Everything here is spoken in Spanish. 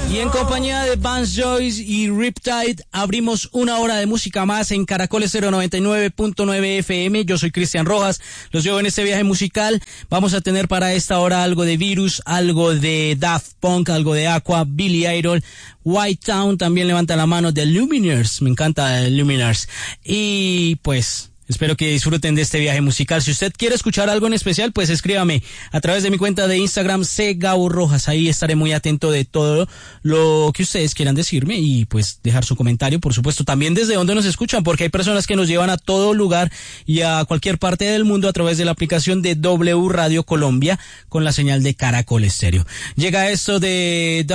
Y en compañía de Vance Joyce y Riptide abrimos una hora de música más en Caracol 099.9 FM. Yo soy Cristian Rojas, los llevo en este viaje musical. Vamos a tener para esta hora algo de Virus, algo de Daft Punk, algo de Aqua, Billy Idol, White Town, también levanta la mano, de Lumineers, me encanta Lumineers. Y pues espero que disfruten de este viaje musical. Si usted quiere escuchar algo en especial, pues escríbame a través de mi cuenta de Instagram, @cgabo_rojas. Ahí estaré muy atento de todo lo que ustedes quieran decirme y pues dejar su comentario, por supuesto, también desde donde nos escuchan, porque hay personas que nos llevan a todo lugar y a cualquier parte del mundo a través de la aplicación de W Radio Colombia con la señal de Caracol Estéreo. Llega esto de